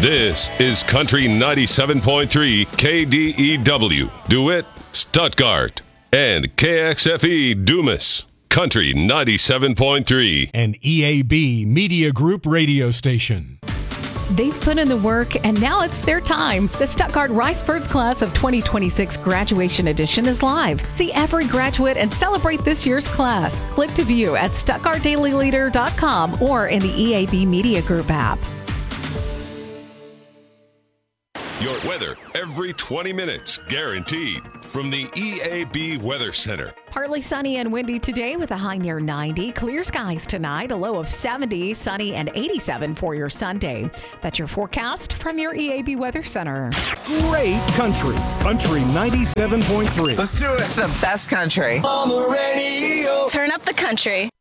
This is Country 97.3 KDEW, DeWitt, Stuttgart, and KXFE Dumas. Country 97.3. An EAB Media Group radio station. They've put in the work, and now it's their time. The Stuttgart Ricebirds class of 2026 graduation edition is live. See every graduate and celebrate this year's class. Click to view at stuttgartdailyleader.com or in the EAB Media Group app. Your weather every 20 minutes, guaranteed, from the EAB Weather Center. Partly sunny and windy today with a high near 90. Clear skies tonight, a low of 70, sunny and 87 for your Sunday. That's your forecast from your EAB Weather Center. Great country. Country 97.3. Let's do it. The best country. On the radio. Turn up the country.